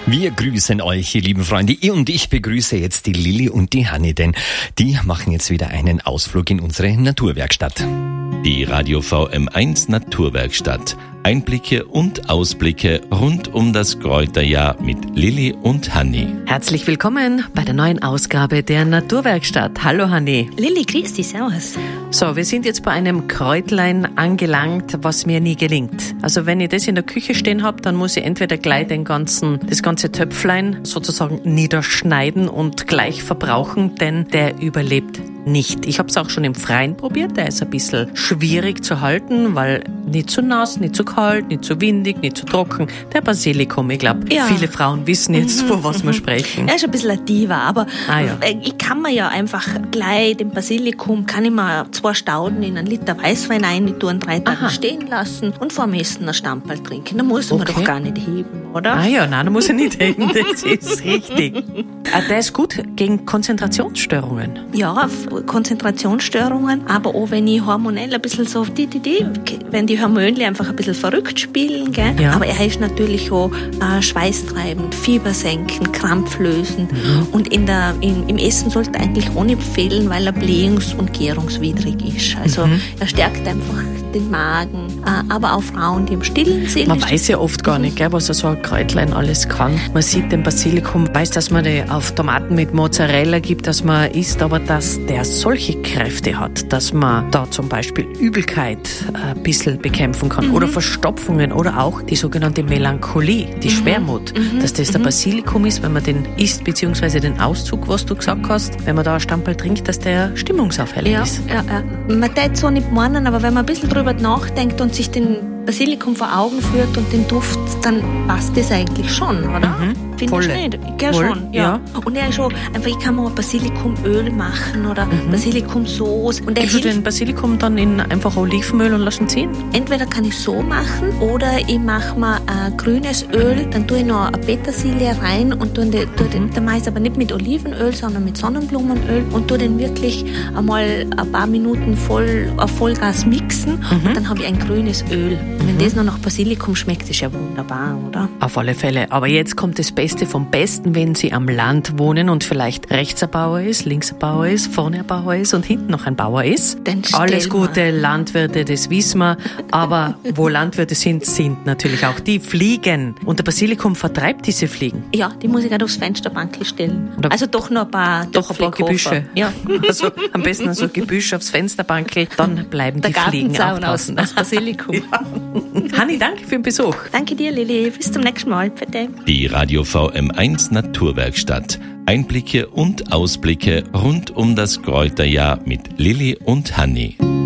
Wir grüßen euch, ihr lieben Freunde. Und ich begrüße jetzt die Lilly und die Hanni, denn die machen jetzt wieder einen Ausflug in unsere Naturwerkstatt. Die Radio VM1 Naturwerkstatt. Einblicke und Ausblicke rund um das Kräuterjahr mit Lilly und Hanni. Herzlich willkommen bei der neuen Ausgabe der Naturwerkstatt. Hallo Hanni. Lilly, grüß dich, servus. So, wir sind jetzt bei einem Kräutlein angelangt, was mir nie gelingt. Also wenn ich das in der Küche stehen habe, dann muss ich entweder gleich das ganze Töpflein sozusagen niederschneiden und gleich verbrauchen, denn der überlebt nicht. Ich habe es auch schon im Freien probiert, der ist ein bisschen schwierig zu halten, weil nicht zu nass, nicht zu kalt, nicht zu windig, nicht zu trocken. Der Basilikum, ich glaube, viele Frauen wissen jetzt, von was wir sprechen. Er ist ein bisschen ein Diva, aber ich kann mir ja einfach gleich den Basilikum, kann ich mir 2 Stauden in 1 Liter Weißwein rein, die tun 3 Tage stehen lassen und vor dem Essen ein Stamperl trinken. Da muss man doch gar nicht heben, oder? Nein, da muss ich nicht heben, das ist richtig. Der ist gut gegen Konzentrationsstörungen. Ja, Konzentrationsstörungen, aber auch wenn ich hormonell ein bisschen so, wenn die Hormone einfach ein bisschen verrückt spielen, gell? Ja. Aber er ist natürlich auch schweißtreibend, fiebersenkend, krampflösend und im Essen sollte er eigentlich auch nicht fehlen, weil er blähungs- und gärungswidrig ist. Also er stärkt einfach den Magen, aber auch Frauen, die im Stillen sind. Man weiß ja oft gar nicht, gell, was so ein Kräutlein alles kann. Man sieht den Basilikum, weiß, dass man den auf Tomaten mit Mozzarella gibt, dass man isst, aber dass der solche Kräfte hat, dass man da zum Beispiel Übelkeit ein bisschen bekämpfen kann oder Verstopfungen oder auch die sogenannte Melancholie, die Schwermut, dass das der Basilikum ist, wenn man den isst, beziehungsweise den Auszug, was du gesagt hast, wenn man da ein Stamperl trinkt, dass der stimmungsaufhellend ist. Ja. Man darf so nicht meinen, aber wenn man ein bisschen drüber nachdenkt und sich den Basilikum vor Augen führt und den Duft, dann passt das eigentlich schon, oder? Findest du nicht? Ja, schon. Ja. Und er ist schon, einfach, ich kann mal Basilikumöl machen oder Basilikumsoße. Gibst du den Basilikum dann in einfach Olivenöl und lassen ziehen? Entweder kann ich so machen oder ich mache mal grünes Öl, dann tue ich noch eine Petersilie rein und tue den Mais aber nicht mit Olivenöl, sondern mit Sonnenblumenöl und tue den wirklich einmal ein paar Minuten auf Vollgas mixen und dann habe ich ein grünes Öl. Und wenn das noch nach Basilikum schmeckt, ist ja wunderbar, oder? Auf alle Fälle. Aber jetzt kommt das Beste vom Besten, wenn Sie am Land wohnen und vielleicht rechts ein Bauer ist, links ein Bauer ist, vorne ein Bauer ist und hinten noch ein Bauer ist. Alles gute Landwirte, das wissen wir. Aber wo Landwirte sind, sind natürlich auch die Fliegen. Und der Basilikum vertreibt diese Fliegen. Ja, die muss ich gerade aufs Fensterbank stellen. Also doch noch ein paar Gebüsche. Ja. Also am besten so Gebüsch aufs Fensterbank, dann bleiben die Fliegen auch draußen. Das Basilikum. Ja. Hanni, danke für den Besuch. Danke dir, Lilly. Bis zum nächsten Mal. Bitte. Die Radio VM1 Naturwerkstatt. Einblicke und Ausblicke rund um das Kräuterjahr mit Lilly und Hanni.